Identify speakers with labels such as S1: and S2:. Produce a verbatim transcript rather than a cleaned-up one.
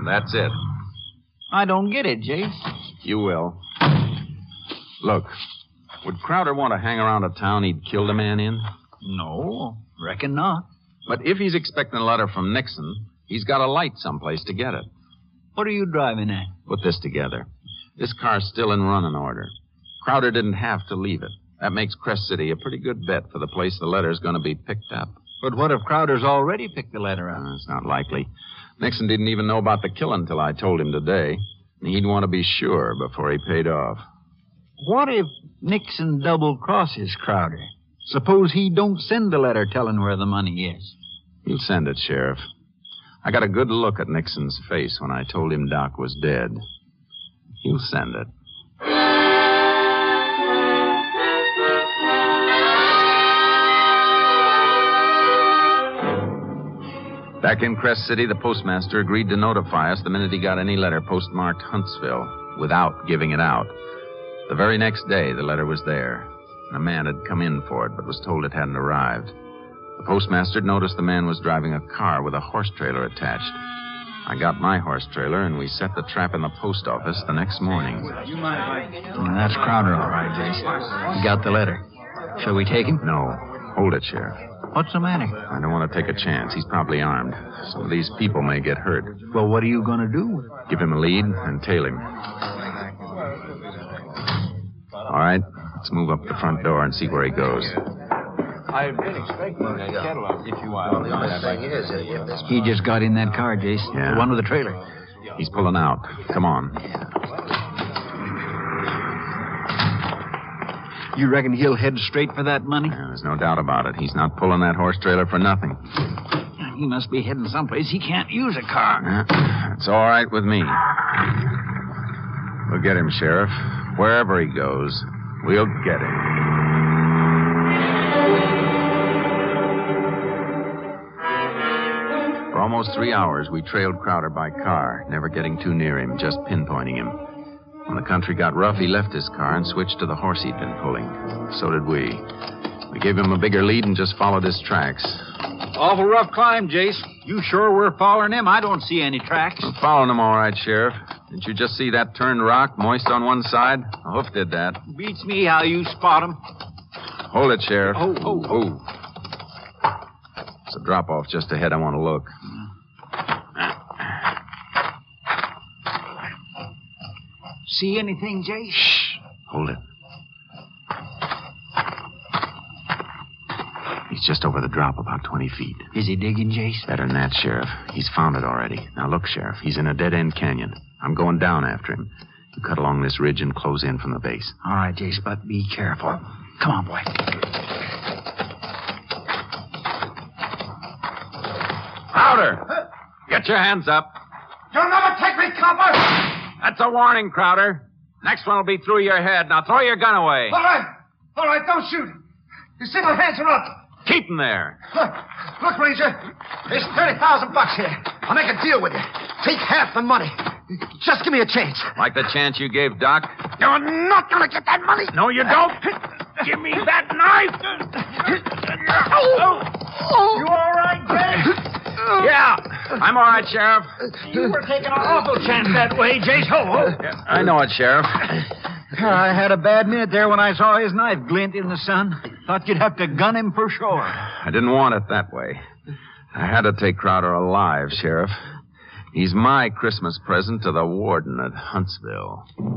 S1: That's it.
S2: I don't get it, Jace.
S1: You will. Look, would Crowder want to hang around a town he'd killed a man in?
S2: No, reckon not.
S1: But if he's expecting a letter from Nixon, he's got a light someplace to get it.
S2: What are you driving at?
S1: Put this together. This car's still in running order. Crowder didn't have to leave it. That makes Crest City a pretty good bet for the place the letter's going to be picked up.
S2: But what if Crowder's already picked the letter up?
S1: Uh, it's not likely. Nixon didn't even know about the killing till I told him today. He'd want to be sure before he paid off.
S2: What if Nixon double-crosses Crowder? Suppose he don't send a letter telling where the money is.
S1: He'll send it, Sheriff. I got a good look at Nixon's face when I told him Doc was dead. He'll send it. Back in Crest City, the postmaster agreed to notify us the minute he got any letter postmarked Huntsville without giving it out. The very next day, the letter was there. A man had come in for it, but was told it hadn't arrived. The postmaster noticed the man was driving a car with a horse trailer attached. I got my horse trailer, and we set the trap in the post office the next morning.
S2: That's Crowder, all right, Jace. He got the letter. Shall we take him?
S1: No. Hold it, Sheriff.
S2: What's the matter?
S1: I don't want to take a chance. He's probably armed. Some of these people may get hurt.
S2: Well, what are you going to do?
S1: Give him a lead and tail him. All right, let's move up the front door and see where he goes.
S3: I've been expecting a kettle, if you want.
S2: He just got in that car, Jace.
S1: Yeah.
S2: The one with the trailer.
S1: He's pulling out. Come on.
S2: You reckon he'll head straight for that money?
S1: Yeah, there's no doubt about it. He's not pulling that horse trailer for nothing.
S2: He must be heading someplace he can't use a car.
S1: Yeah, it's all right with me. We'll get him, Sheriff. Wherever he goes, we'll get him. For almost three hours, we trailed Crowder by car, never getting too near him, just pinpointing him. When the country got rough, he left his car and switched to the horse he'd been pulling. So did we. We gave him a bigger lead and just followed his tracks.
S2: Awful rough climb, Jace. You sure we're following him? I don't see any tracks.
S1: I'm following him all right, Sheriff. Didn't you just see that turned rock, moist on one side? A hoof did that.
S2: Beats me how you spot him.
S1: Hold it, Sheriff.
S2: Oh, oh, oh.
S1: It's a drop-off just ahead. I want to look.
S2: See anything, Jace?
S1: Shh. Hold it. He's just over the drop, about twenty feet.
S2: Is he digging, Jace?
S1: Better than that, Sheriff. He's found it already. Now, look, Sheriff. He's in a dead-end canyon. I'm going down after him. You cut along this ridge and close in from the base.
S2: All right, Jace, but be careful. Come on, boy.
S1: Crowder! Get your hands up.
S3: You'll never take me, copper!
S1: That's a warning, Crowder. Next one will be through your head. Now throw your gun away.
S3: All right. All right, don't shoot. You see my hands are up.
S1: Keep them there.
S3: Look, look, Ranger. There's thirty thousand bucks here. I'll make a deal with you. Take half the money. Just give me a chance.
S1: Like the chance you gave Doc?
S3: You're not going to get that money.
S1: No, you don't. Give me that knife.
S3: You all right, Jace?
S1: Yeah, I'm all right, Sheriff.
S2: You were taking an awful chance that way, Jace. Ho, ho.
S1: Yeah, I know it, Sheriff.
S2: I had a bad minute there when I saw his knife glint in the sun. Thought you'd have to gun him for sure.
S1: I didn't want it that way. I had to take Crowder alive, Sheriff. He's my Christmas present to the warden at Huntsville.